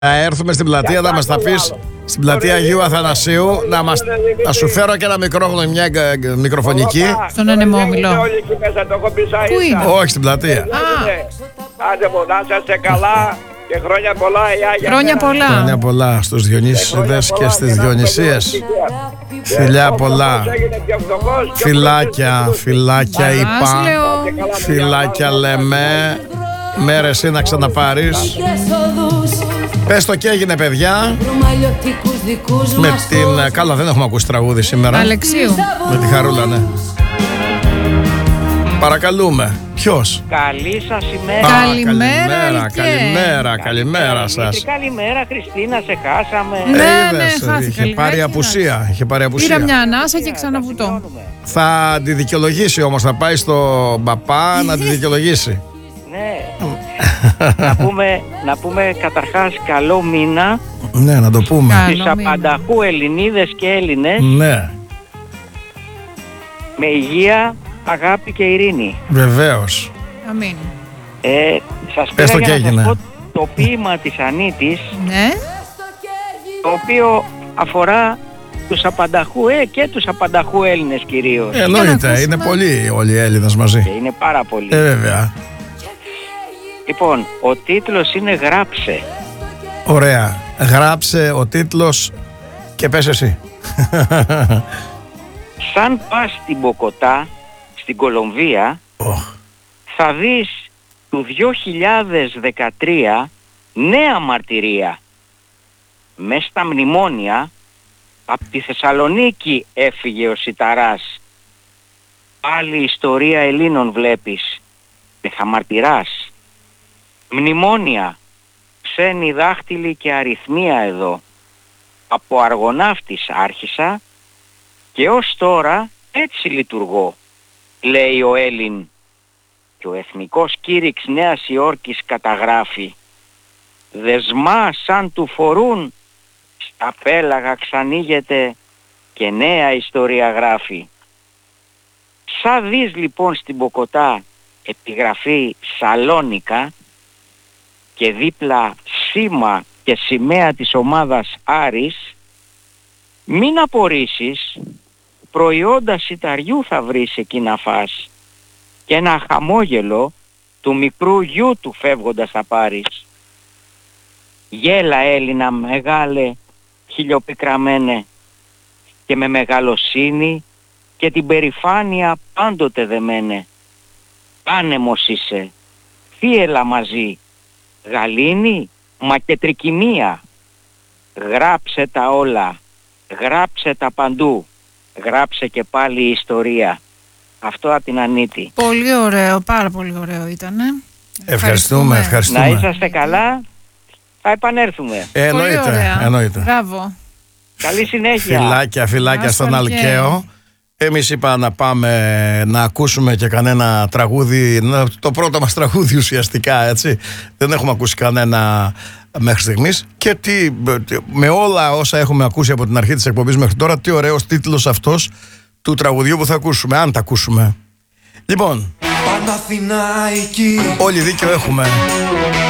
Θα έρθουμε στην πλατεία, να μας τα πεις στην πλατεία Αγίου Αθανασίου, να σου φέρω και ένα μικρόφωνο, μια μικροφωνική. Στον Ανεμόμυλο. Πού είναι? Όχι, στην πλατεία. Άντε μου, να είστε καλά και χρόνια πολλά. Χρόνια πολλά. Χρόνια πολλά στους Διονύσιδες και στις Διονυσίες. Φιλιά πολλά. Φιλάκια, φιλάκια είπα. Φιλάκια λέμε. Μέρες είναι να ξαναπάρεις. Πες το και έγινε, παιδιά. Με την... Καλά, δεν έχουμε ακούσει τραγούδι σήμερα. Αλεξίου. Με τη Χαρούλα, ναι. Παρακαλούμε. Ποιος? Καλή σας ημέρα. Καλημέρα σας. Καλημέρα, Χριστίνα, σε χάσαμε. Ναι, είχε πάρει απουσία. Πήρα μια ανάσα και ξαναβουτώ. Θα τη δικαιολογήσει όμως, θα πάει στο μπαπά να τη δικαιολογήσει. Ναι. να πούμε καταρχάς καλό μήνα. Ναι, να το πούμε. Στις απανταχού Ελληνίδες και Έλληνες. Ναι. Με υγεία, αγάπη και ειρήνη. Βεβαίως. Αμήν. Σας πήρα για να σας πω το ποίημα της Ανίτης. Ναι. Το οποίο αφορά τους απανταχού και τους απανταχού Έλληνες κυρίως. Εννοείται, είναι πολλοί όλοι οι Έλληνες μαζί. Και είναι πάρα πολλοί. Βέβαια. Λοιπόν, ο τίτλος είναι «Γράψε». Ωραία. Γράψε ο τίτλος και πες εσύ. Σαν πας στην Μποκοτά, στην Κολομβία, θα δεις του 2013 νέα μαρτυρία. Μες στα μνημόνια, από τη Θεσσαλονίκη έφυγε ο Σιταράς. Άλλη ιστορία Ελλήνων βλέπεις και θα μαρτυράς. Μνημόνια, ξένοι δάχτυλοι και αριθμία εδώ. Από αργοναύτης άρχισα και ως τώρα έτσι λειτουργώ, λέει ο Έλλην. Και ο εθνικός κήρυξ Νέας Υόρκης καταγράφει. Δεσμά σαν του φορούν, στα πέλαγα ξανοίγεται και νέα ιστορία γράφει. Σαν δεις λοιπόν στην Μποκοτά επιγραφή Σαλόνικα και δίπλα σήμα και σημαία της ομάδας Άρης, μην απορρίσεις, προϊόντα σιταριού θα βρεις εκεί να φας και ένα χαμόγελο του μικρού γιου του φεύγοντας θα πάρεις. Γέλα Έλληνα μεγάλε, χιλιοπικραμένε, και με μεγαλοσύνη και την περηφάνεια πάντοτε δεμένε. Άνεμος είσαι, θύελα μαζί, γαλήνη μα και τρικυμία. Γράψε τα όλα, γράψε τα παντού, γράψε και πάλι η ιστορία. Αυτό από την Ανίτη. Πολύ ωραίο, πάρα πολύ ωραίο ήτανε. Ευχαριστούμε. Να είσαστε καλά, θα επανέλθουμε. Εννοείται. Μπράβο. Καλή συνέχεια. Φιλάκια στον Αλκαίο. Εμείς είπα να πάμε να ακούσουμε και κανένα τραγούδι, το πρώτο μας τραγούδι ουσιαστικά, έτσι. Δεν έχουμε ακούσει κανένα μέχρι στιγμής. Και με όλα όσα έχουμε ακούσει από την αρχή της εκπομπής μέχρι τώρα, τι ωραίος τίτλος αυτός του τραγουδιού που θα ακούσουμε, αν τα ακούσουμε. Λοιπόν, όλοι δίκιο έχουμε.